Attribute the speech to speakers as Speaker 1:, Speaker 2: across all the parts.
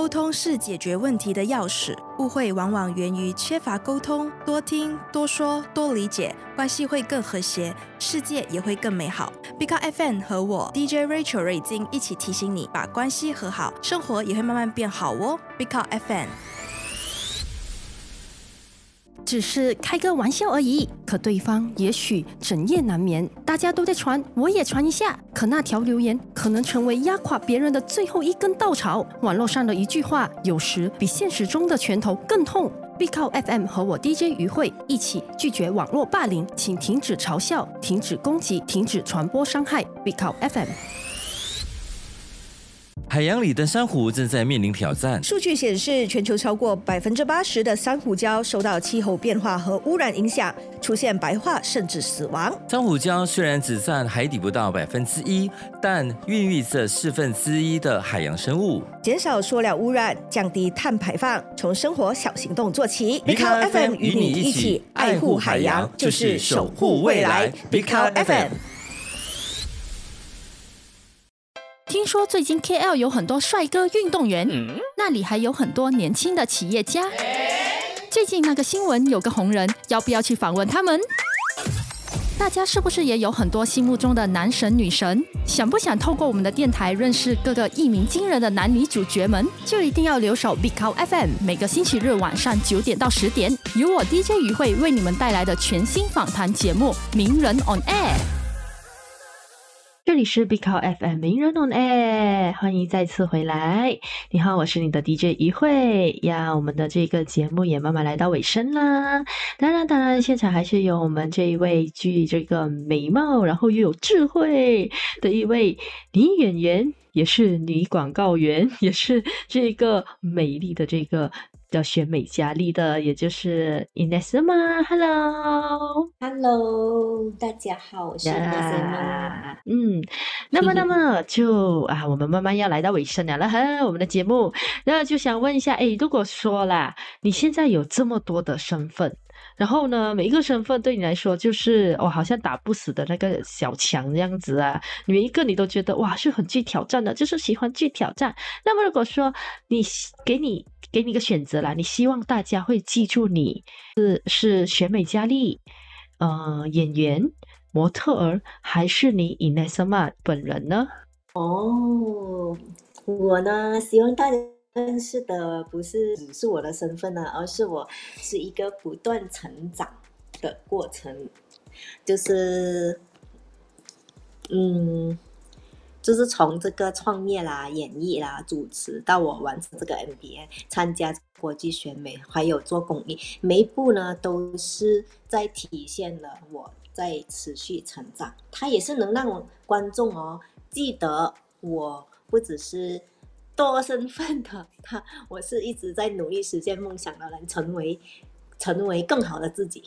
Speaker 1: 沟通是解决问题的钥匙，误会往往源于缺乏沟通，多听、多说、多理解，关系会更和谐，世界也会更美好。Big Up FM 和我 DJ Rachel 瑞金一起提醒你，把关系和好，生活也会慢慢变好哦。Big Up FM。
Speaker 2: 只是开个玩笑而已，可对方也许整夜难眠。大家都在传，我也传一下。可那条留言可能成为压垮别人的最后一根稻草。网络上的一句话，有时比现实中的拳头更痛。Big Up FM 和我 DJ 于慧一起拒绝网络霸凌，请停止嘲笑，停止攻击，停止传播伤害。Big Up FM。
Speaker 3: 海洋里的珊瑚正在面临挑战。
Speaker 4: 数据显示，全球超过80%的珊瑚礁受到气候变化和污染影响，出现白化甚至死亡。
Speaker 3: 珊瑚礁虽然只占海底不到1%，但孕育着1/4的海洋生物。
Speaker 4: 减少塑料污染，降低碳排放，从生活小行动做起。
Speaker 3: Big Up FM
Speaker 4: 与你一起爱护海洋，就是守护未来。Big Up FM。
Speaker 2: 听说最近 KL 有很多帅哥运动员，那里还有很多年轻的企业家。最近那个新闻有个红人，要不要去访问他们？大家是不是也有很多心目中的男神女神？想不想透过我们的电台认识各个一鸣惊人的男女主角们？就一定要留守 Big Up FM， 每个星期日晚上9点到10点，由我 DJ 于慧为你们带来的全新访谈节目《名人 on Air》。这里是 Big Up FM 名人 on Air， 欢迎再次回来。你好，我是你的 DJ 于慧呀。我们的这个节目也慢慢来到尾声啦。当然，现场还是有我们这一位具这个美貌，然后又有智慧的一位女演员，也是女广告员，也是这个美丽的这个叫选美佳丽的，也就是 Inesema。
Speaker 5: Hello， 大家好，我是 Inesema。
Speaker 2: 那么就我们慢慢要来到尾声了哈，我们的节目。那就想问一下，如果说啦，你现在有这么多的身份，然后呢，每一个身份对你来说就是好像打不死的那个小强这样子啊，每一个你都觉得哇是很具挑战的，就是喜欢具挑战。那么如果说给你一个选择啦，你希望大家会记住你是选美佳丽、演员、模特儿，还是你 Inesema 本人呢？
Speaker 5: 我呢，希望大家认识的不是只是我的身份呢，而是我是一个不断成长的过程，就是从这个创业啦、演艺啦、主持到我完成这个 MBA、参加国际选美，还有做公益，每一步呢都是在体现了我在持续成长。它也是能让观众记得我不只是多身份的，我是一直在努力实现梦想的人，成为更好的自己。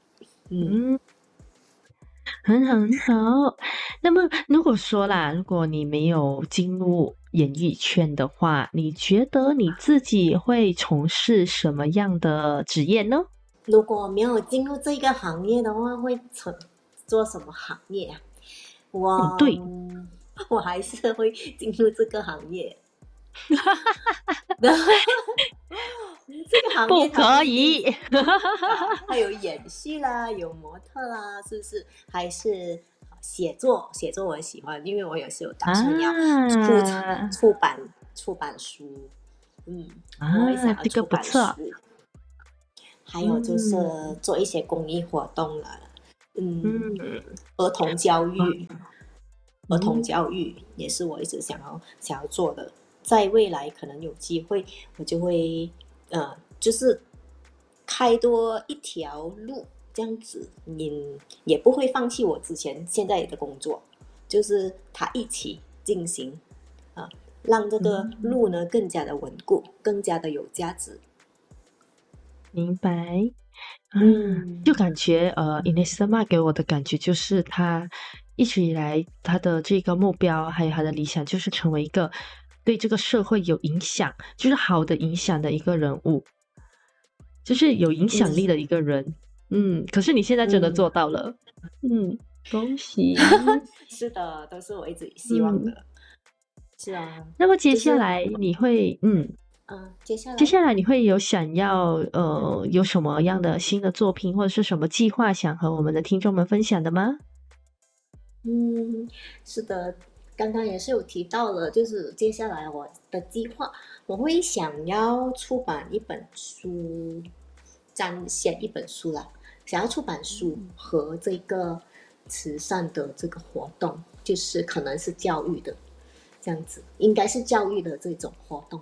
Speaker 2: 很好。那么如果说啦，如果你没有进入演艺圈的话，你觉得你自己会从事什么样的职业呢？
Speaker 5: 如果没有进入这个行业的话，会做什么行业啊？我还是会进入这个行业。这个行业
Speaker 2: 不可以。
Speaker 5: 还有演戏啦，有模特啦，是不是？还是写作我喜欢，因为我也是有打算要出版书。我也想要出版书。这个不错。还有就是做一些公益活动了。儿童教育也是我一直想要做的，在未来可能有机会我就会就是开多一条路，这样子也不会放弃我现在的工作，就是它一起进行让这个路呢更加的稳固，更加的有价值。
Speaker 2: 明白。就感觉Inesema 给我的感觉就是他一直以来他的这个目标还有他的理想，就是成为一个对这个社会有影响，就是好的影响的一个人物，就是有影响力的一个人。可是你现在真的做到了。恭喜。
Speaker 5: 是的，都是我一直希望的。是啊。
Speaker 2: 那么接下来你会
Speaker 5: 接
Speaker 6: 下来你会有想要有什么样的新的作品或者是什么计划想和我们的听众们分享的吗？
Speaker 5: 是的，刚刚也是有提到了，就是接下来我的计划，我会想要出版一本书，写一本书啦，想要出版书和这个慈善的这个活动，就是可能是教育的这样子，应该是教育的这种活动。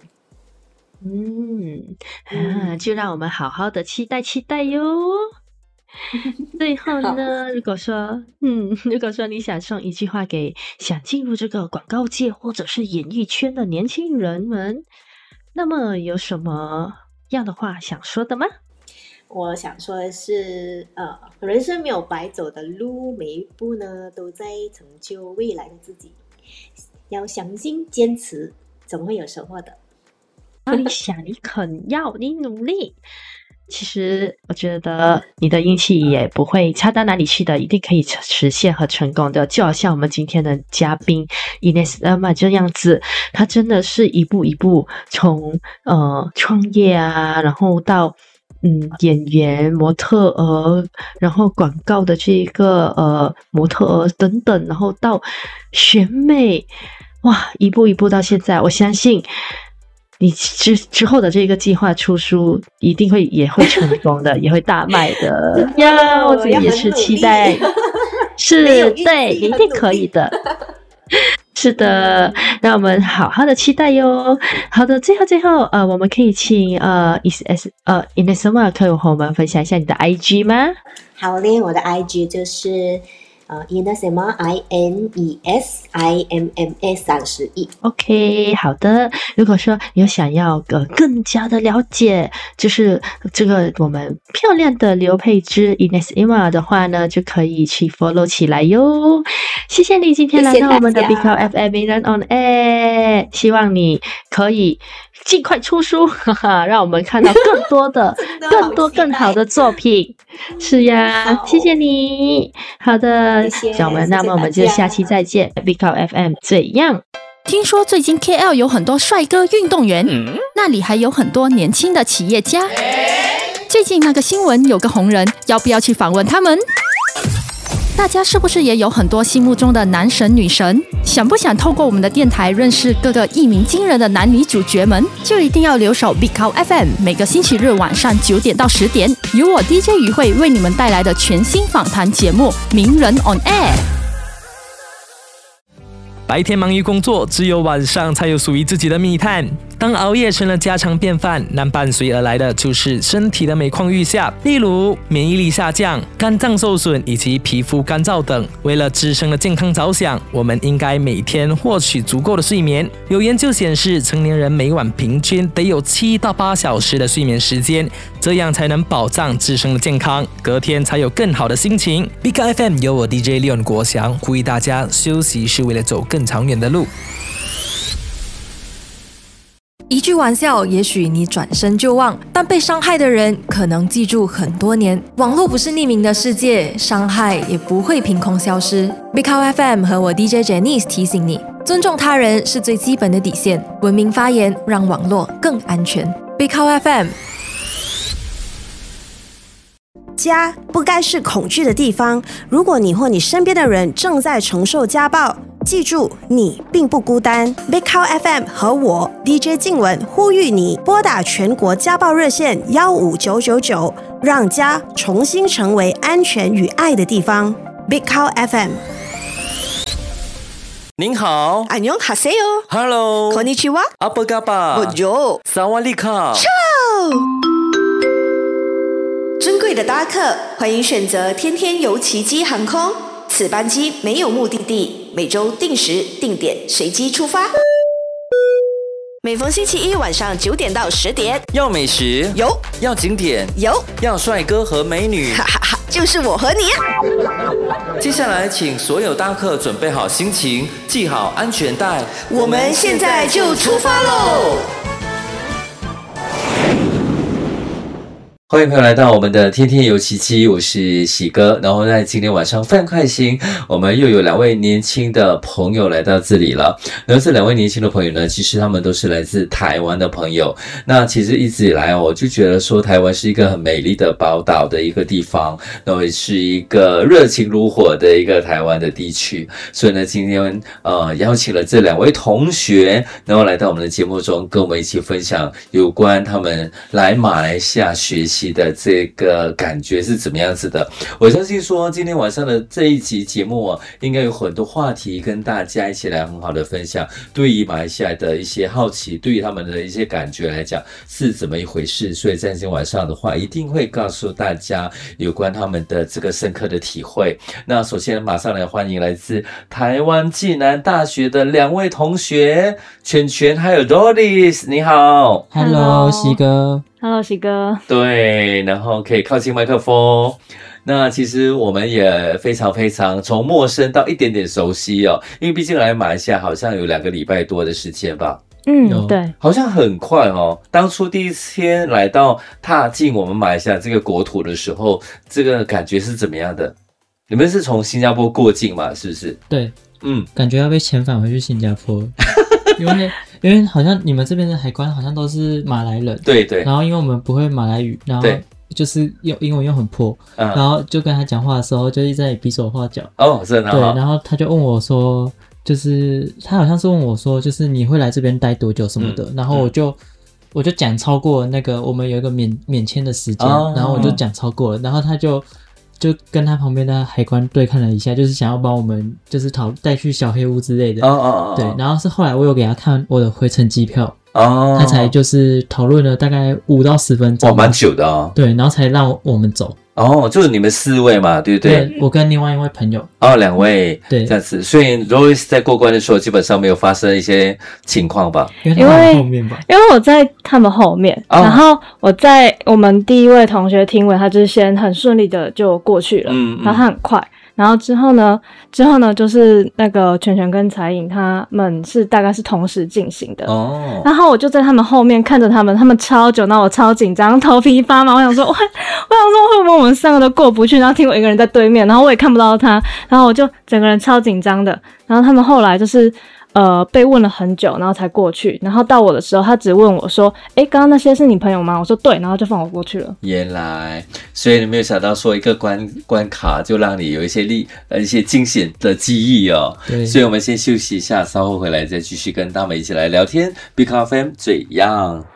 Speaker 6: 就让我们好好的期待哟。最后呢，如果说你想送一句话给想进入这个广告界或者是演艺圈的年轻人们，那么有什么样的话想说的吗？
Speaker 5: 我想说的是，人生没有白走的路，每一步呢都在成就未来的自己。要相信、坚持，总会有收获的。
Speaker 6: 你想，你肯要，你努力。其实我觉得你的运气也不会差到哪里去的，一定可以实现和成功的。就好像我们今天的嘉宾 Ines Emma 这样子，他真的是一步一步从创业啊，然后到演员、模特儿，然后广告的这个模特儿等等，然后到选美，哇，一步一步到现在，我相信你之后的这个计划出书一定也会成功的，也会大卖的呀！我自己也是期待，是对，一定可以的。是的，那我们好好的期待哟。好的，最后我们可以请Ines Emma 可以和我们分享一下你的 IG 吗？
Speaker 5: 好嘞，我的 IG 就是Ines Emma INESIMMA31。
Speaker 6: OK， 好的。如果说有想要更加的了解，就是这个我们漂亮的刘佩芝 Ines Emma 的话呢，就可以去 follow 起来哟。谢谢你今天来到我们的 Big FM Run On Air， 希望你可以尽快出书，让我们看到更多的更好的作品。是呀，谢谢你。好的，那么我们就下期再见。Big FM 怎样？
Speaker 2: 听说最近 KL 有很多帅哥运动员，那里还有很多年轻的企业家。最近那个新闻有个红人，要不要去访问他们？大家是不是也有很多心目中的男神女神？想不想透过我们的电台认识各个一鸣惊人的男女主角们？就一定要留守 Big FM， 每个星期日晚上9点到10点，由我 DJ 于慧为你们带来的全新访谈节目《名人 On Air》。
Speaker 7: 白天忙于工作，只有晚上才有属于自己的密探。当熬夜成了家常便饭，那伴随而来的就是身体的每况愈下，例如免疫力下降、肝脏受损以及皮肤干燥等。为了自身的健康着想，我们应该每天获取足够的睡眠。有研究显示，成年人每晚平均得有7到8小时的睡眠时间，这样才能保障自身的健康，隔天才有更好的心情。Big FM 由我 DJ Leon 国祥呼吁大家，休息是为了走更长远的路。
Speaker 1: 一句玩笑，也许你转身就忘，但被伤害的人可能记住很多年。网络不是匿名的世界，伤害也不会凭空消失。Big FM 和我 DJ Janice 提醒你，尊重他人是最基本的底线，文明发言，让网络更安全。Big FM。
Speaker 4: 家不该是恐惧的地方。如果你或你身边的人正在承受家暴，记住，你并不孤单。Big Cow FM 和我 DJ 静文呼吁你拨打全国家暴热线15999，让家重新成为安全与爱的地方。Big Cow FM。
Speaker 3: 您好，
Speaker 4: 안녕하세요。
Speaker 3: Hello，
Speaker 4: konnichiwa。
Speaker 3: apa kabar？
Speaker 4: Bonjour。
Speaker 3: Sawadee-ka。
Speaker 4: 尊贵的搭客，欢迎选择天天游奇迹航空。此班机没有目的地，每周定时定点随机出发。每逢星期一晚上9点到10点，
Speaker 3: 要美食
Speaker 4: 有，
Speaker 3: 要景点
Speaker 4: 有，
Speaker 3: 要帅哥和美女，
Speaker 4: 哈哈哈，就是我和你啊！
Speaker 3: 接下来，请所有搭客准备好心情，系好安全带，
Speaker 4: 我们现在就出发喽！
Speaker 3: 欢迎朋友来到我们的天天有奇迹，我是喜哥。然后在今天晚上饭快星，我们又有2位年轻的朋友来到这里了。然后这2位年轻的朋友呢，其实他们都是来自台湾的朋友。那其实一直以来我就觉得说台湾是一个很美丽的宝岛的一个地方，然后也是一个热情如火的一个台湾的地区。所以呢，今天邀请了这2位同学，然后来到我们的节目中，跟我们一起分享有关他们来马来西亚学习的这个感觉是怎么样子的。我相信说今天晚上的这一集节目应该有很多话题跟大家一起来很好的分享，对于马来西亚的一些好奇，对于他们的一些感觉来讲是怎么一回事。所以在今天晚上的话，一定会告诉大家有关他们的这个深刻的体会。那首先马上来欢迎来自台湾暨南大学的2位同学，全全还有 Doris， 你好。
Speaker 8: Hello 喜哥。
Speaker 6: Hello， 喜哥。
Speaker 3: 对，然后可以靠近麦克风。那其实我们也非常从陌生到一点点熟悉哦，因为毕竟来马来西亚好像有2个礼拜多的时间吧。
Speaker 6: 对，
Speaker 3: 好像很快哦。当初第一天来到踏进我们马来西亚这个国土的时候，这个感觉是怎么样的？你们是从新加坡过境嘛？是不是？
Speaker 8: 对，感觉要被遣返回去新加坡。因为好像你们这边的海关好像都是马来人，
Speaker 3: 对，
Speaker 8: 然后因为我们不会马来语，然后就是用英文又很破，然后就跟他讲话的时候就一直在比手画脚。
Speaker 3: 真的。对，
Speaker 8: 然后他就问我说，就是他好像是问我说，就是你会来这边待多久什么的，然后我就讲超过那个我们有一个免签的时间，然后我就讲超过了，然后他就跟他旁边的海关对看了一下，就是想要帮我们就是带去小黑屋之类的。对，然后是后来我有给他看我的回程机票，他才就是讨论了大概5到10分钟，
Speaker 3: 蛮久的哦。
Speaker 8: 对，然后才让我们走。
Speaker 3: 就是你们4位嘛，对不对？
Speaker 8: 对，我跟另外一位朋友。
Speaker 3: 2位。
Speaker 8: 对，
Speaker 3: 这样子。所以 Royce 在过关的时候，基本上没有发生一些情况吧？
Speaker 8: 因为他们后面吧。
Speaker 6: 因为我在他们后面，然后我们第一位同学听闻，他就是先很顺利的就过去了，然后他很快。然后之后呢，就是那个全全跟彩颖他们大概是同时进行的。然后我就在他们后面看着他们超久，然后我超紧张，头皮发麻。我想说会不会我们3个都过不去？然后听我一个人在对面，然后我也看不到他，然后我就整个人超紧张的。然后他们后来就是被问了很久，然后才过去。然后到我的时候，他只问我说：“刚刚那些是你朋友吗？”我说：“对。”然后就放我过去了。
Speaker 3: 原来，所以你没有想到说一个关卡就让你有一些惊险的记忆哦。
Speaker 8: 对，
Speaker 3: 所以我们先休息一下，稍后回来再继续跟他们一起来聊天。Big FM 最样。